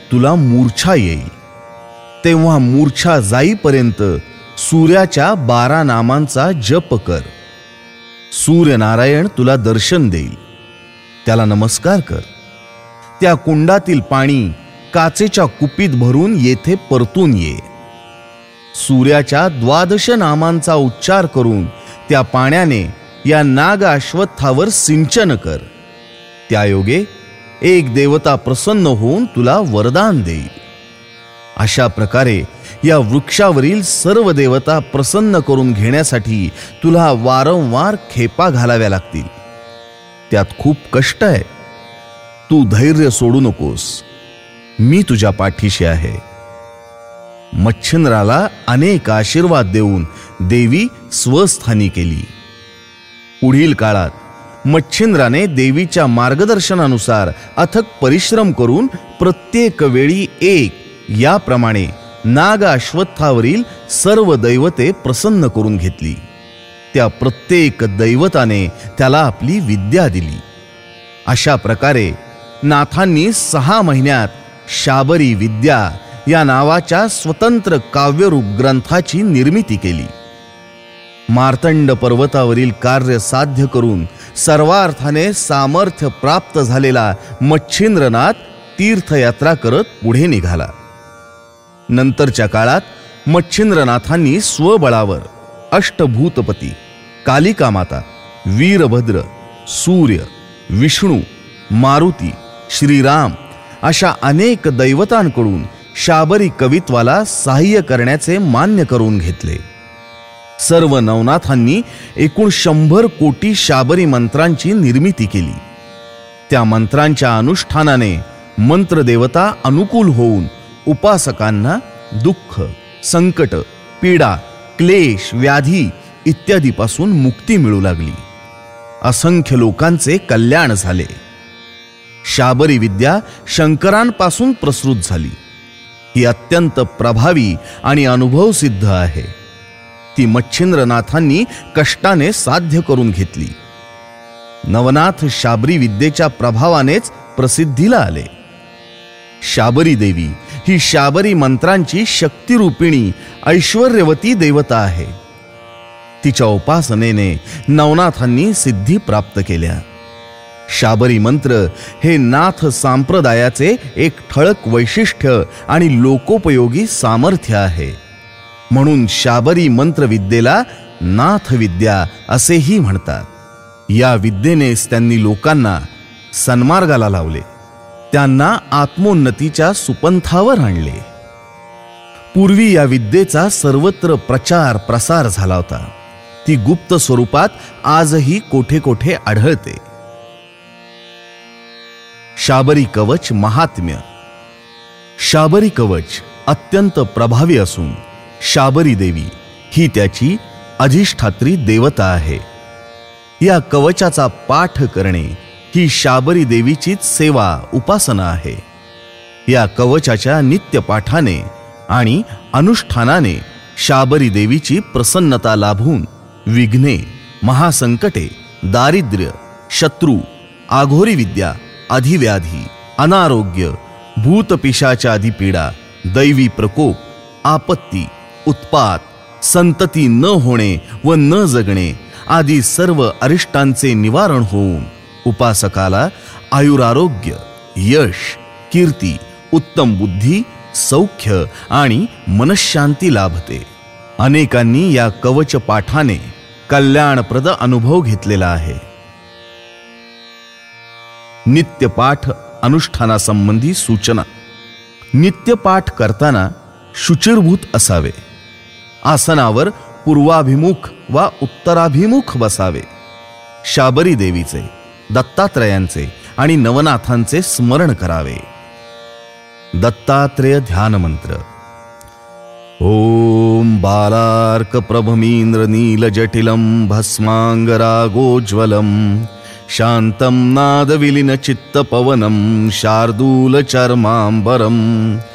तुला मूर्छा येईल. तेव्हा मूर्छा जाईपर्यंत सूर्याच्या 12 नामांचा जप कर. सूर्यनारायण तुला दर्शन देईल. त्याला नमस्कार कर. त्या कुंडातील पाणी काचेच्या कुपीत भरून येथे परतून ये. सूर्याच्या 12 नामांचा उच्चार करून त्या पाण्याने या नाग अश्वत्थावर सिंचन कर. त्यायोगे एक देवता प्रसन्न होऊन तुला वरदान देईल. अशा प्रकारे या वृक्षावरील सर्व देवता प्रसन्न करून घेण्यासाठी तुला वारंवार खेपा घालाव्या लागतील. त्यात खूप कष्ट आहे. तू धैर्य सोडू नकोस. मी तुझ्या पाठीशी आहे. मच्छिंद्राला अनेक आशीर्वाद देऊन देवी स्वस्थानी केली. पुढील काळात मच्छिंद्राने देवीच्या मार्गदर्शनानुसार अथक परिश्रम करून प्रत्येक वेळी एक याप्रमाणे नाग अश्वत्थावरील सर्व दैवते प्रसन्न करून घेतली. त्या प्रत्येक दैवताने त्याला आपली विद्या दिली. अशा प्रकारे नाथांनी 6 महिन्यात शाबरी विद्या या नावाच्या स्वतंत्र काव्यरूप ग्रंथाची निर्मिती केली. मार्तंड पर्वतावरील कार्य साध्य करून सर्वार्थाने सामर्थ्य प्राप्त झालेला मच्छिंद्रनाथ तीर्थयात्रा करत पुढे निघाला. नंतरच्या काळात मच्छिंद्रनाथांनी स्वबळावर अष्टभूतपती, कालिका माता, वीरभद्र, सूर्य, विष्णू, मारुती, श्रीराम अशा अनेक दैवतांकडून शाबरी कवित्वाला सहाय्य करण्याचे मान्य करून घेतले. सर्व नवनाथांनी एकूण 100 कोटी शाबरी मंत्रांची निर्मिती केली. त्या मंत्रांच्या अनुष्ठानाने मंत्रदेवता अनुकूल होऊन उपासकांना दुःख, संकट, पीडा, क्लेश, व्याधी इत्यादीपासून मुक्ती मिळू लागली. असंख्य लोकांचे कल्याण झाले. शाबरी विद्या शंकरांपासून प्रसृत झाली. ही अत्यंत प्रभावी आणि अनुभवसिद्ध आहे. ती मच्छिंद्रनाथांनी कष्टाने साध्य करून घेतली. नवनाथ शाबरी विद्येच्या प्रभावानेच प्रसिद्धीला आले. शाबरी देवी ही शाबरी मंत्रांची शक्तिरूपिणी ऐश्वर्यवती देवता आहे. तिच्या उपासनेने नवनाथांनी सिद्धी प्राप्त केल्या. शाबरी मंत्र हे नाथ संप्रदायाचे एक ठळक वैशिष्ट्य आणि लोकोपयोगी सामर्थ्य आहे. म्हणून शाबरी मंत्रविद्येला नाथविद्या असेही म्हणतात. या विद्येनेच त्यांनी लोकांना सन्मार्गाला लावले. त्यांना आत्मोन्नतीच्या सुपंथावर आणले. पूर्वी या विद्येचा सर्वत्र प्रचार प्रसार झाला होता. ती गुप्त स्वरूपात आजही कोठे कोठे आढळते. शाबरी कवच महात्म्य. शाबरी कवच अत्यंत प्रभावी असून शाबरी देवी ही त्याची अधिष्ठात्री देवता आहे. या कवचाचा पाठ करणे ही शाबरी देवीचीच सेवा उपासना आहे. या कवचाच्या नित्य पाठाने आणि अनुष्ठानाने शाबरी देवीची प्रसन्नता लाभून विघ्ने, महासंकटे, दारिद्र्य, शत्रू, आघोरी विद्या, अधिव्याधी, अनारोग्य, भूतपिशाचादी पीडा, दैवी प्रकोप, आपत्ती, उत्पात, संतती न होणे व न जगणे आदी सर्व अरिष्टांचे निवारण होऊन उपासकाला आयुरारोग्य, यश, कीर्ती, उत्तम बुद्धी, सौख्य आणि मनःशांती लाभते. अनेकांनी या कवच पाठाने कल्याणप्रद अनुभव घेतलेला आहे. नित्यपाठ अनुष्ठानासंबंधी सूचना. नित्यपाठ करताना शुचिर्भूत असावे. आसनावर पूर्वाभिमुख वा उत्तराभिमुख बसावे. शाबरी देवीचे, दत्तात्रयांचे आणि नवनाथांचे स्मरण करावे. दत्तात्रेय ध्यान मंत्र. ओम बालार्क प्रभमींद्र नील जटिलम भस्मांगरागोज्वलम शांतं नाद विलीन चित्त पवनं शार्दूल चर्मांबरम